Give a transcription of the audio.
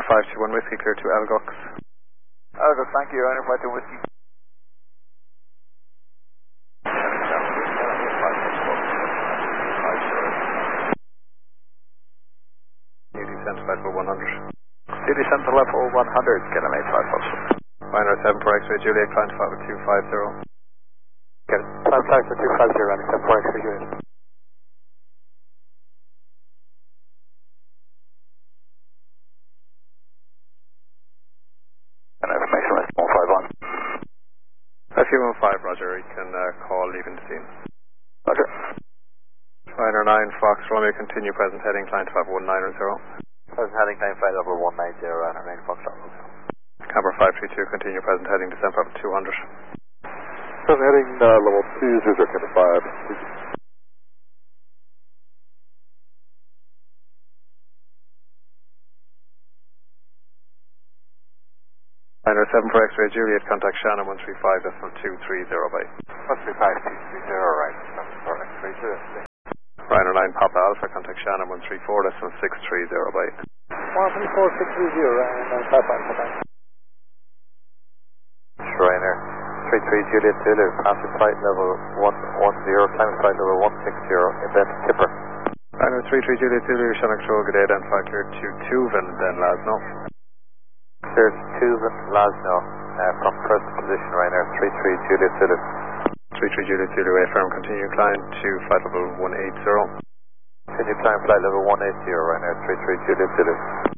Ryanair 521 Whiskey, clear to Elgox. Elgox, thank you, Ryanair 521 Whiskey. New descent flight for 100. New descent to level 100, Kennedy 5 Ryanair 7 for X-ray Juliet, climb to flight for 250. Get it. Climb flight for 250, Ryanair 7 for X-ray Juliet. FU15, Roger, you can call leaving the scene. Roger. Ryanair 9, Fox, Romeo, continue present heading, climb to flight 190. Present heading, climb flight level 190, Ryanair 9, Fox, Camber 532, continue present heading, descent flight 200. Present heading, level 200, Camber 5. Ryanair 7 for X-ray Juliet, contact Shannon 135, decimal 230 by. 135, 230, right, for X-ray Juliet. Ryanair 9 Papa Alpha, contact Shannon 134, decimal 630 by. 134, 630, Ryanair 9 Papa Alpha. Ryanair 33 Juliet Zulu, passing flight level 110, climbing flight level 160, event Tipper. Ryanair 33 Juliet Zulu, Shannon Control, good day, identify clear to Tuvan, then Lasno. Clear to Tuvan, Lasno, from first position, Ryanair 33 Juliet Zulu. 33 Juliet Zulu, affirm, continue climb to flight level 180. Continue climb flight level 180, Ryanair 33 Juliet Zulu.